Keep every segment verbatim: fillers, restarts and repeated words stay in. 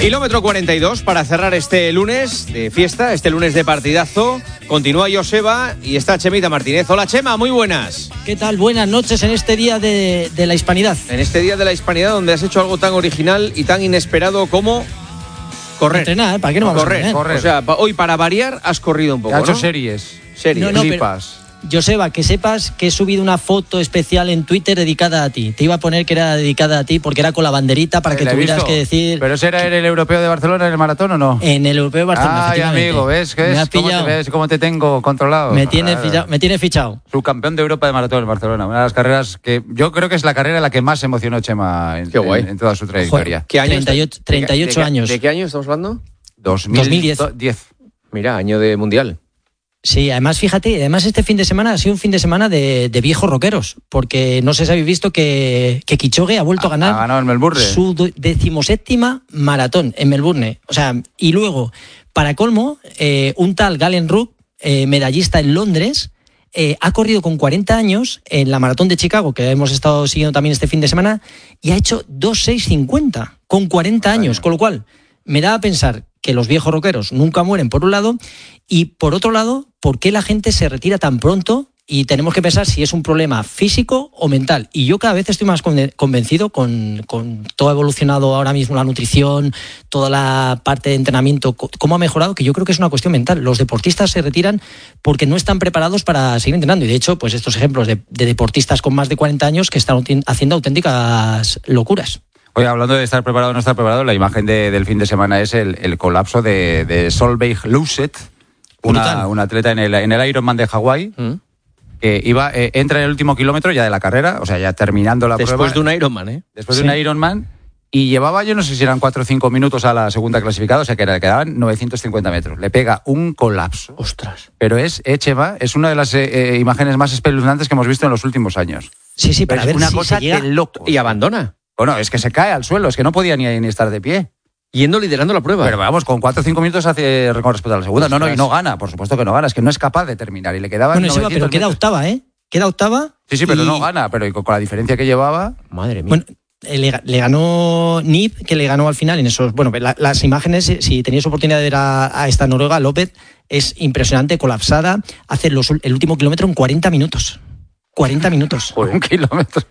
Kilómetro cuarenta y dos para cerrar este lunes de fiesta, este lunes de partidazo. Continúa Joseba y está Chemita Martínez. Hola Chema, muy buenas. ¿Qué tal? Buenas noches en este día de, de la Hispanidad. En este día de la Hispanidad donde has hecho algo tan original y tan inesperado como correr. Entrenar, ¿para qué no vamos correr, a correr? correr. O sea, pa- hoy para variar has corrido un poco, Ha hecho ¿no? series. Series. No, no, pero- Flipas. Joseba, que sepas que he subido una foto especial en Twitter dedicada a ti. Te iba a poner que era dedicada a ti porque era con la banderita para que La he tuvieras visto. que decir... ¿Pero ese era en el europeo de Barcelona, en el maratón o no? En el Europeo de Barcelona, Ay, efectivamente. amigo, ¿ves? ¿Qué Me es? has ¿Cómo te pillado. ves? ¿Cómo te tengo controlado? Me tiene, Claro. fichado, me tiene fichado. Subcampeón de Europa de maratón en Barcelona. Una de las carreras que yo creo que es la carrera en la que más emocionó Chema en, Qué guay. en, en toda su trayectoria. Joder, ¿Qué año treinta y ocho, treinta y ocho ¿De qué- años. ¿De qué año estamos hablando? dos mil dos mil diez. diez. Mira, año de mundial. Sí, además, fíjate, además este fin de semana ha sido un fin de semana de, de viejos rockeros, porque no sé si habéis visto que, que Kipchoge ha vuelto a ganar Ha ganado en Melbourne. su do- decimoséptima maratón en Melbourne. O sea, y luego, para colmo, eh, un tal Galen Rupp, eh, medallista en Londres, eh, ha corrido con cuarenta años en la maratón de Chicago, que hemos estado siguiendo también este fin de semana, y ha hecho dos seis cincuenta con cuarenta años, con lo cual me da a pensar que los viejos rockeros nunca mueren, por un lado, y por otro lado, ¿por qué la gente se retira tan pronto? Y tenemos que pensar si es un problema físico o mental. Y yo cada vez estoy más conven- convencido con, con todo ha evolucionado ahora mismo, la nutrición, toda la parte de entrenamiento, co- cómo ha mejorado, que yo creo que es una cuestión mental. Los deportistas se retiran porque no están preparados para seguir entrenando. Y de hecho, pues estos ejemplos de, de deportistas con más de cuarenta años que están uti- haciendo auténticas locuras. Oye, hablando de estar preparado o no estar preparado, la imagen de- del fin de semana es el, el colapso de, de Solveig Louset, una, Brutal. una atleta en el, en el Ironman de Hawái, ¿Mm? que iba, eh, entra en el último kilómetro ya de la carrera, o sea, ya terminando la Después prueba. de un Ironman, ¿eh? Después Sí. de un Ironman, y llevaba, yo no sé si eran cuatro o cinco minutos a la segunda clasificada, o sea, que era- quedaban novecientos cincuenta metros. Le pega un colapso. Ostras. Pero es, eh, Chema, es una de las eh, eh, imágenes más espeluznantes que hemos visto en los últimos años. Sí, sí, para Pero es ver una si cosa se llega... de loco. Y abandona. Bueno, es que se cae al suelo, es que no podía ni, ni estar de pie. Yendo liderando la prueba. Pero vamos, con cuatro o cinco minutos hace con respecto a la segunda. No, no, y Ostras. no gana, por supuesto que no gana, es que no es capaz de terminar. Y le quedaban Bueno, Seba, pero novecientos queda metros. octava, ¿eh? Queda octava. Sí, sí, pero y- no gana, pero con, con la diferencia que llevaba. Madre mía. Bueno, eh, le, le ganó Nip, que le ganó al final en esos. Bueno, la- las imágenes, eh, si tenéis oportunidad de ver a, a esta noruega, López, es impresionante, colapsada. Hace los, el último kilómetro en cuarenta minutos. cuarenta minutos. Joder. Un kilómetro.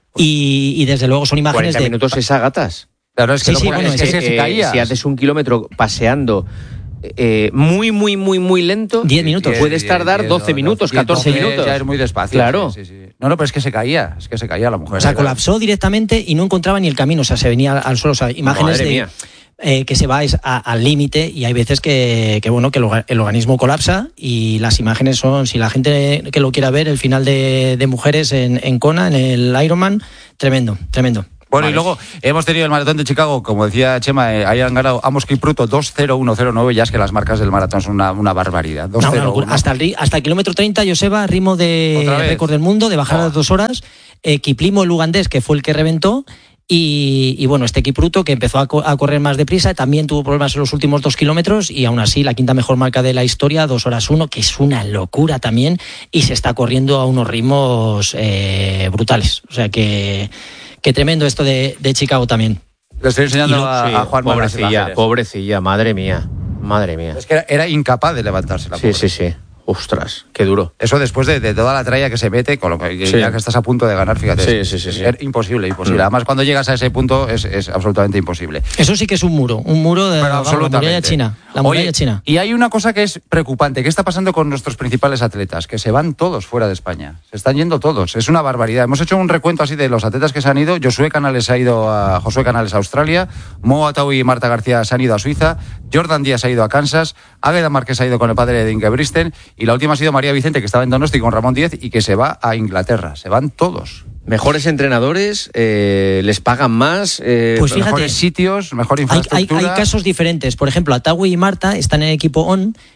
Y, y desde luego son imágenes cuarenta de. minutos es a gatas. Claro, es que, Sí, no sí, puede- bueno, es que es se, que, se Eh, caía. Si haces un kilómetro paseando eh, muy, muy, muy, muy lento, diez minutos. Diez, puedes diez, tardar diez, doce doce, minutos, diez, catorce doce, minutos. Ya es muy despacio. Claro. Sí, sí, sí. No, no, pero es que se caía, es que se caía la mujer. O sea, colapsó directamente y no encontraba ni el camino. O sea, se venía al suelo. O sea, imágenes Madre de. mía. eh, que se va es a- al límite y hay veces que, que, bueno, que el, orga- el organismo colapsa y las imágenes son, si la gente que lo quiera ver, el final de, de mujeres en, en Kona, en el Ironman, tremendo, tremendo. Bueno, Vale. y luego hemos tenido el maratón de Chicago, como decía Chema, eh, ahí han ganado Amos Kipruto dos cero uno cero nueve, ya es que las marcas del maratón son una, una barbaridad. dos No, cero una locura. uno. hasta, el, ri- hasta el kilómetro treinta, Joseba, ritmo de ¿Otra vez? récord del mundo, de bajar a Oh. las dos horas. Eh, Kiplimo, el ugandés, que fue el que reventó. Y, y bueno, este Kipruto, que empezó a, co- a correr más deprisa, también tuvo problemas en los últimos dos kilómetros y aún así la quinta mejor marca de la historia, dos horas uno, que es una locura también, y se está corriendo a unos ritmos eh, brutales. O sea que, que tremendo esto de, de Chicago también. Le estoy enseñando Y lo- a, Sí, a Juan pobrecilla, pobrecilla, madre mía. Madre mía. Es que era, era incapaz de levantarse la Sí, pobre. sí, sí. Ostras, qué duro. Eso después de, de toda la tralla que se mete, con lo que Sí. ya que estás a punto de ganar, fíjate. Sí, es- sí, sí, sí. Es imposible, imposible. Mm. Además, cuando llegas a ese punto es, es absolutamente imposible. Eso sí que es un muro, un muro de Pero vamos, la absolutamente. muralla china. La muralla Oye, china. Y hay una cosa que es preocupante. ¿Qué está pasando con nuestros principales atletas? Que se van todos fuera de España. Se están yendo todos. Es una barbaridad. Hemos hecho un recuento así de los atletas que se han ido. Josué Canales ha ido a Josué Canales a Australia. Mo Atau y Marta García se han ido a Suiza. Jordan Díaz ha ido a Kansas. Águeda Márquez ha ido con el padre de Ingebrigtsen. Y la última ha sido María Vicente, que estaba en Donosti con Ramón Díez y que se va a Inglaterra. Se van todos. Mejores entrenadores, eh, les pagan más. eh, Pues fíjate, mejores sitios, mejor Hay, hay, infraestructura. hay casos diferentes. Por ejemplo, Atawi y Marta están en el equipo O N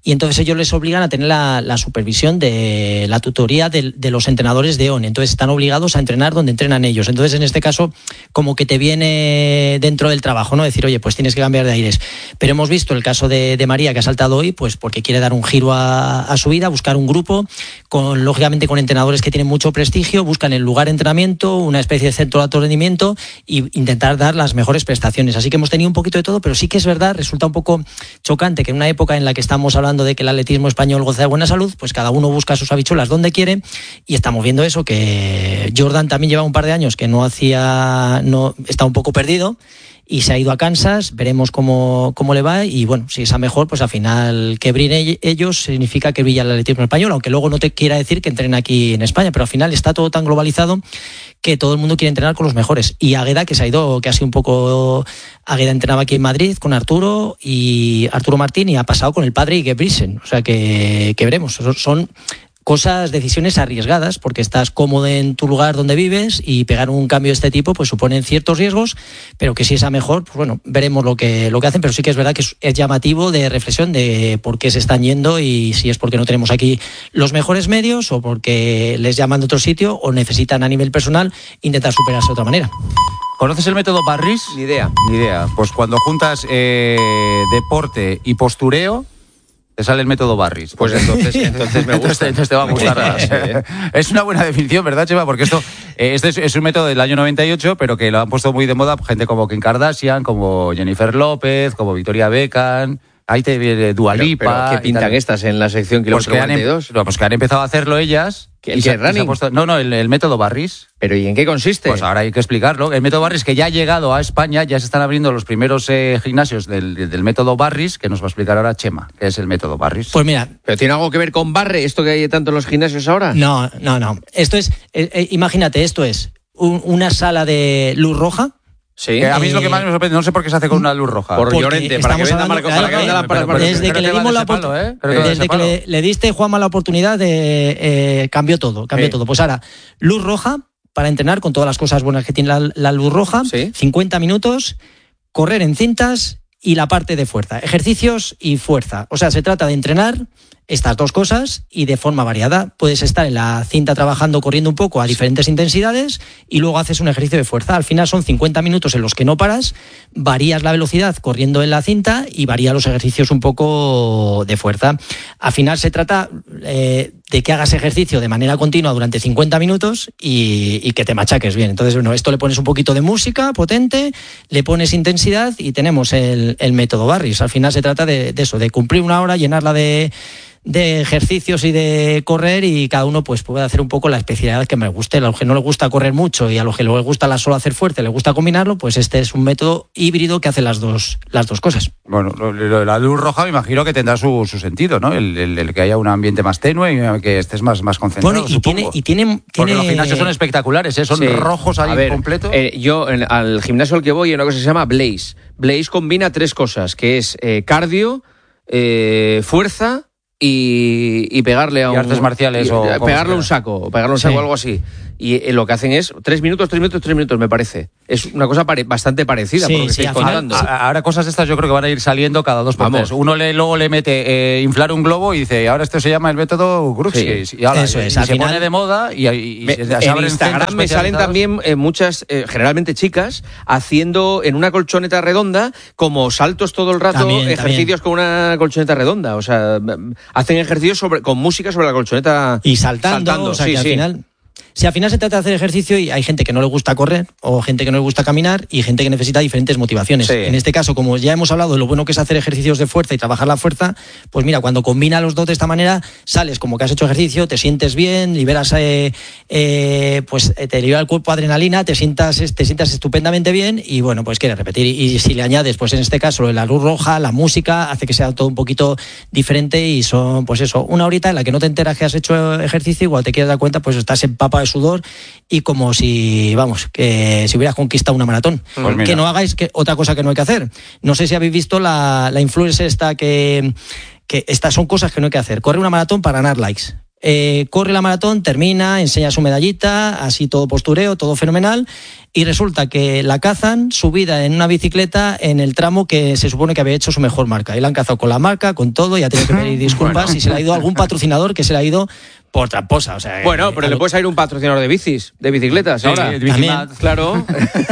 y entonces ellos les obligan a tener la, la supervisión de la tutoría de, de los entrenadores de O N. Entonces están obligados a entrenar donde entrenan ellos. Entonces en este caso como que te viene dentro del trabajo, ¿no? Decir, oye, pues tienes que cambiar de aires. Pero hemos visto el caso de, de María, que ha saltado hoy, pues porque quiere dar un giro a, a su vida, buscar un grupo, con lógicamente con entrenadores que tienen mucho prestigio, buscan el lugar de entrenamiento, una especie de centro de alto rendimiento e intentar dar las mejores prestaciones. Así que hemos tenido un poquito de todo, pero sí que es verdad, resulta un poco chocante que en una época en la que estamos hablando de que el atletismo español goza de buena salud, pues cada uno busca sus habichuelas donde quiere, y estamos viendo eso, que Jordan también lleva un par de años que no hacía, no está un poco perdido, y se ha ido a Kansas, veremos cómo, cómo le va, y bueno, si es a mejor, pues al final que brillen ellos significa que brilla el atletismo español, aunque luego no te quiera decir que entrenen aquí en España, pero al final está todo tan globalizado que todo el mundo quiere entrenar con los mejores. Y Águeda, que se ha ido, que ha sido un poco... Águeda entrenaba aquí en Madrid con Arturo y Arturo Martín, y ha pasado con el padre Ige Brisen, o sea que, que veremos, son... cosas, decisiones arriesgadas, porque estás cómodo en tu lugar donde vives, y pegar un cambio de este tipo pues suponen ciertos riesgos, pero que si es a mejor, pues bueno, veremos lo que, lo que hacen, pero sí que es verdad que es, es llamativo de reflexión de por qué se están yendo, y si es porque no tenemos aquí los mejores medios, o porque les llaman de otro sitio, o necesitan a nivel personal intentar superarse de otra manera. ¿Conoces el método Barris? Ni idea. Ni idea. Pues cuando juntas eh, deporte y postureo, te sale el método Barris. Pues entonces, entonces me gusta. Entonces, entonces te va a gustar. Sí, ¿eh? Es una buena definición, ¿verdad, Chema? Porque esto eh, este es, es un método del año noventa y ocho, pero que lo han puesto muy de moda gente como Kim Kardashian, como Jennifer López, como Victoria Beckham. Ahí te viene Dua Lipa. Pero, pero ¿qué pintan estas en la sección kilómetro pues cuarenta y dos? Em, no, pues que han empezado a hacerlo ellas. ¿El que running? Puesto, no, no, el, el método Barris. ¿Pero y en qué consiste? Pues ahora hay que explicarlo. El método Barris, que ya ha llegado a España, ya se están abriendo los primeros eh, gimnasios del, del método Barris, que nos va a explicar ahora Chema, que es el método Barris. Pues mira... ¿Pero tiene algo que ver con barre, esto que hay tanto en los gimnasios ahora? No, no, no. Esto es, eh, eh, imagínate, esto es un, una sala de luz roja. Sí. Que a mí es lo que más me sorprende, no sé por qué se hace con una luz roja. Por Llorente, para que venda Marcos, para que venda la para Desde que le dimos la oportunidad, desde que le, le diste, Juanma, la oportunidad, de, eh, cambió todo, cambió sí. todo. Pues ahora, luz roja para entrenar con todas las cosas buenas que tiene la, la luz roja, sí. cincuenta minutos, correr en cintas y la parte de fuerza, ejercicios y fuerza. O sea, se trata de entrenar estas dos cosas y de forma variada. Puedes estar en la cinta trabajando, corriendo un poco a diferentes intensidades, y luego haces un ejercicio de fuerza. Al final son cincuenta minutos en los que no paras, varías la velocidad corriendo en la cinta y varías los ejercicios un poco de fuerza. Al final se trata eh, de que hagas ejercicio de manera continua durante cincuenta minutos y, y que te machaques bien. Entonces, bueno, esto le pones un poquito de música potente, le pones intensidad y tenemos el, el método Barris. Al final se trata de, de eso, de cumplir una hora, llenarla de... de ejercicios y de correr, y cada uno pues puede hacer un poco la especialidad que me guste. A los que no les gusta correr mucho y a los que les gusta la solo hacer fuerte, les gusta combinarlo, pues este es un método híbrido que hace las dos las dos cosas. Bueno, lo, lo, la luz roja me imagino que tendrá su, su sentido, ¿no? El, el, el que haya un ambiente más tenue y que estés más, más concentrado. Bueno, y tiene, y tiene, porque tiene... los gimnasios son espectaculares, ¿eh? Son sí. rojos ahí ver, completos. Eh, yo en, al gimnasio al que voy hay una cosa que se llama Blaze. Blaze combina tres cosas, que es eh, cardio, eh, fuerza y, y pegarle a y un... artes marciales y, o... Pegarle un saco, pegarle un saco o sí. algo así. Y eh, lo que hacen es tres minutos, tres minutos, tres minutos, me parece. Es una cosa pare- bastante parecida sí, por lo que sí, estáis contando. A, ahora cosas estas yo creo que van a ir saliendo cada dos por Vamos. tres. Uno le, luego le mete eh, inflar un globo y dice, ahora esto se llama el método Grutsky. Sí. Y ahora, Eso es. Y se final, pone de moda y, y, y me, se, se en Instagram me salen también eh, muchas, eh, generalmente chicas, haciendo en una colchoneta redonda como saltos todo el rato, también, ejercicios también. Con una colchoneta redonda. O sea, hacen ejercicios sobre, con música sobre la colchoneta. Y saltando, saltando. O sea, sí, que al sí. final... Si al final se trata de hacer ejercicio, y hay gente que no le gusta correr, o gente que no le gusta caminar, y gente que necesita diferentes motivaciones. Sí. En este caso, como ya hemos hablado de lo bueno que es hacer ejercicios de fuerza y trabajar la fuerza, pues mira, cuando combina los dos de esta manera, sales como que has hecho ejercicio, te sientes bien, liberas, eh, eh, pues te libera el cuerpo adrenalina, te sientas, te sientas estupendamente bien, y bueno, pues quieres repetir. Y, y si le añades, pues en este caso, la luz roja, la música, hace que sea todo un poquito diferente, y son, pues eso, una horita en la que no te enteras que has hecho ejercicio, igual te quieres dar cuenta, pues estás empapado de sudor y como si, vamos, que si hubieras conquistado una maratón. Pues que no hagáis que, otra cosa que no hay que hacer. No sé si habéis visto la, la influencer esta que, que estas son cosas que no hay que hacer. Corre una maratón para ganar likes. eh, corre la maratón, termina, enseña su medallita, así todo postureo, todo fenomenal, y resulta que la cazan subida en una bicicleta en el tramo que se supone que había hecho su mejor marca. Y la han cazado con la marca, con todo, y ha tenido que pedir disculpas bueno. y se le ha ido algún patrocinador que se le ha ido por tramposa. O sea, bueno, pero eh, le puedes ir un patrocinador de bicis, de bicicletas. Sí, ahora. También. Claro.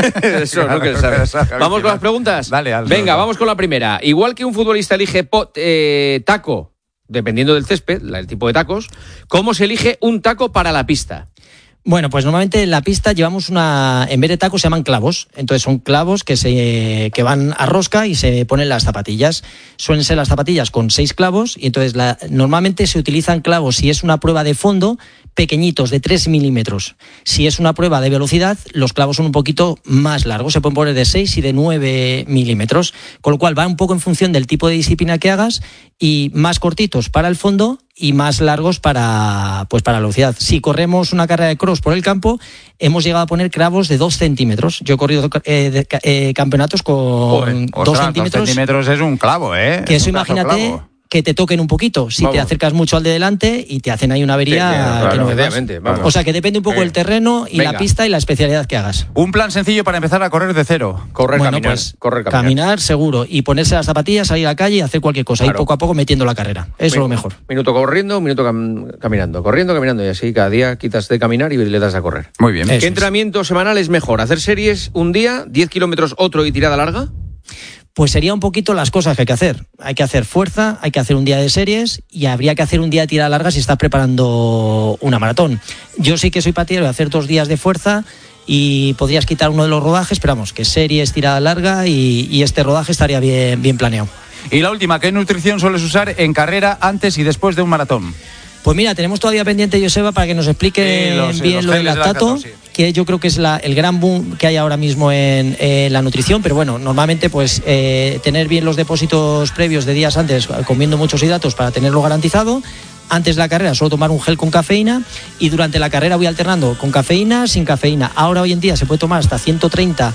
Eso claro, no que sabes. Vamos con las preguntas. Dale, Venga, vamos con la primera. Igual que un futbolista elige pot, eh, taco, dependiendo del césped, el tipo de tacos, ¿cómo se elige un taco para la pista? Bueno, pues normalmente en la pista llevamos una, en vez de tacos se llaman clavos, entonces son clavos que se que van a rosca y se ponen las zapatillas. Suelen ser las zapatillas con seis clavos y entonces la, normalmente se utilizan clavos si es una prueba de fondo pequeñitos de tres milímetros. Si es una prueba de velocidad, los clavos son un poquito más largos, se pueden poner de seis y de nueve milímetros, con lo cual va un poco en función del tipo de disciplina que hagas y más cortitos para el fondo y más largos para, pues para la velocidad. Si corremos una carrera de cross por el campo, hemos llegado a poner clavos de dos centímetros. Yo he corrido eh, de, eh, campeonatos con Joder, dos ostras, centímetros. Dos centímetros es un clavo, ¿eh? Que es eso un imagínate clavo. Que te toquen un poquito. Si Vamos. te acercas mucho al de delante y te hacen ahí una avería. Sí, claro, que no obviamente, vamos. O sea que depende un poco del terreno y Venga. la pista y la especialidad que hagas. Un plan sencillo para empezar a correr de cero. Correr, bueno, caminar, pues, correr, caminar. Caminar seguro y ponerse las zapatillas, salir a la calle y hacer cualquier cosa. Claro. Y poco a poco metiendo la carrera. Eso es lo mejor. Minuto corriendo, minuto cam- caminando. Corriendo, caminando. Y así cada día quitas de caminar y le das a correr. Muy bien. ¿Qué Eso entrenamiento es. semanal es mejor? ¿Hacer series un día, diez kilómetros otro y tirada larga? Pues sería un poquito las cosas que hay que hacer. Hay que hacer fuerza, hay que hacer un día de series y habría que hacer un día de tirada larga si estás preparando una maratón. Yo sí que soy partidario de hacer dos días de fuerza y podrías quitar uno de los rodajes, pero vamos, que series, tirada larga y, y este rodaje estaría bien, bien planeado. Y la última, ¿qué nutrición sueles usar en carrera antes y después de un maratón? Pues mira, tenemos todavía pendiente, Joseba, para que nos explique sí, los, bien los lo del lactato, sí. que yo creo que es la, el gran boom que hay ahora mismo en eh, la nutrición, pero bueno, normalmente pues eh, tener bien los depósitos previos de días antes, comiendo muchos hidratos para tenerlo garantizado. Antes de la carrera solo tomar un gel con cafeína y durante la carrera voy alternando con cafeína, sin cafeína. Ahora hoy en día se puede tomar hasta ciento treinta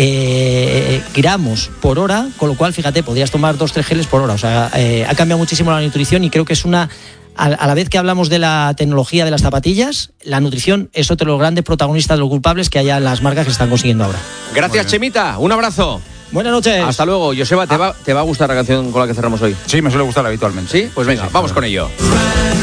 eh, gramos por hora, con lo cual, fíjate, podrías tomar dos, tres geles por hora. O sea, eh, ha cambiado muchísimo la nutrición y creo que es una... A la vez que hablamos de la tecnología de las zapatillas, la nutrición es otro de los grandes protagonistas de los culpables que hay en las marcas que se están consiguiendo ahora. Gracias, Chemita. Un abrazo. Buenas noches. Hasta luego. Joseba, ¿te, ah. va, ¿te va a gustar la canción con la que cerramos hoy? Sí, me suele gustar habitualmente. ¿Sí? Pues venga, sí, sí, vamos claro. con ello.